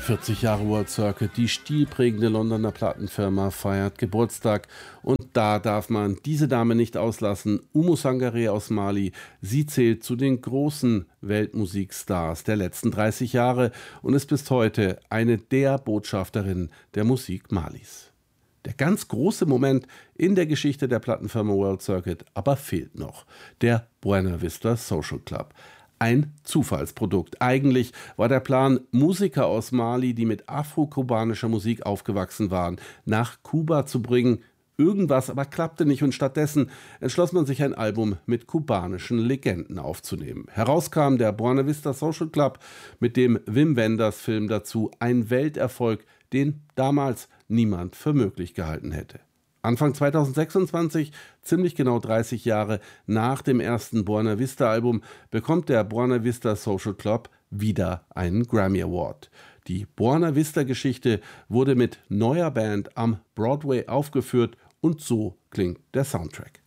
40 Jahre World Circuit, die stilprägende Londoner Plattenfirma feiert Geburtstag und da darf man diese Dame nicht auslassen, Oumou Sangaré aus Mali. Sie zählt zu den großen Weltmusikstars der letzten 30 Jahre und ist bis heute eine der Botschafterinnen der Musik Malis. Der ganz große Moment in der Geschichte der Plattenfirma World Circuit aber fehlt noch, der Buena Vista Social Club. Ein Zufallsprodukt. Eigentlich war der Plan, Musiker aus Mali, die mit afro-kubanischer Musik aufgewachsen waren, nach Kuba zu bringen. Irgendwas aber klappte nicht und stattdessen entschloss man sich, ein Album mit kubanischen Legenden aufzunehmen. Herauskam der Buena Vista Social Club mit dem Wim Wenders Film dazu, ein Welterfolg, den damals niemand für möglich gehalten hätte. Anfang 2026, ziemlich genau 30 Jahre nach dem ersten Buena Vista Album, bekommt der Buena Vista Social Club wieder einen Grammy Award. Die Buena Vista Geschichte wurde mit neuer Band am Broadway aufgeführt und so klingt der Soundtrack.